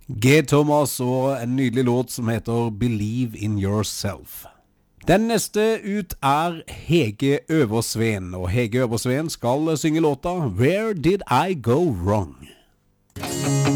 G. Thomas og en nydelig låt som heter Believe in Yourself. Den neste ut Hege Øversveen, og Hege Øversveen skal synge låta Where Did I Go Wrong?